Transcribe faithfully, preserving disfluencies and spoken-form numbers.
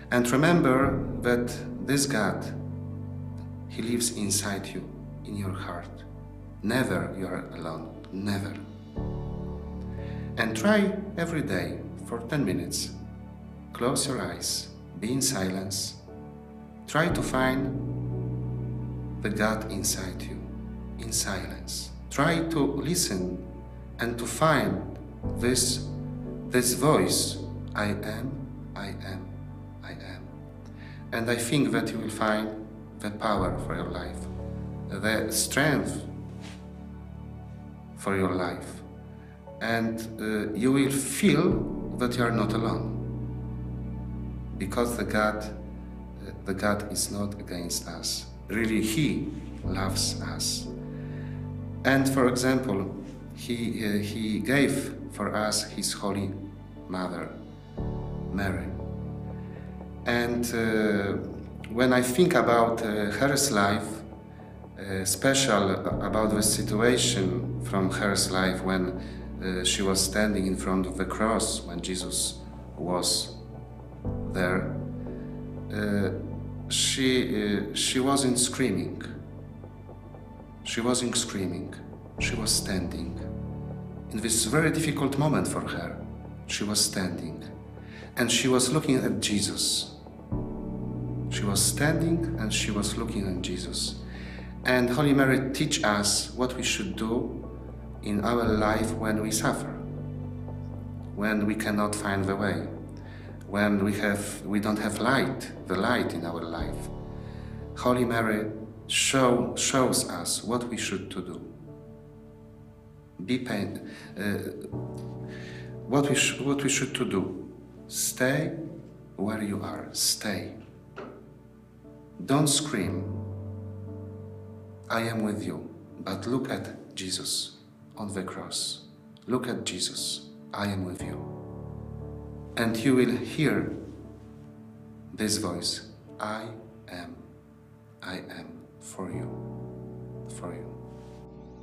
And remember that this God, He lives inside you, in your heart. Never you are alone, never. And try every day for ten minutes. Close your eyes, be in silence. Try to find the God inside you, in silence. Try to listen and to find this, this voice, I am, I am, I am. And I think that you will find the power for your life, the strength for your life. And uh, you will feel that you are not alone. Because the God, uh, the God is not against us. Really, He loves us. And for example, He, uh, he gave for us His Holy Mother, Mary. And uh, when I think about uh, her life, uh, special about the situation from her life when uh, she was standing in front of the cross, when Jesus was there, uh, she, uh, she wasn't screaming. She wasn't screaming. She was standing. In this very difficult moment for her, she was standing. And she was looking at Jesus. She was standing and she was looking at Jesus. And Holy Mary teach us what we should do in our life when we suffer, when we cannot find the way, when we, have, we don't have light, the light in our life. Holy Mary show, shows us what we should to do. Be pain, uh, what, we sh what we should to do. Stay where you are, stay. Don't scream, I am with you, but look at Jesus on the cross. Look at Jesus, I am with you. And you will hear this voice, I am, I am for you, for you.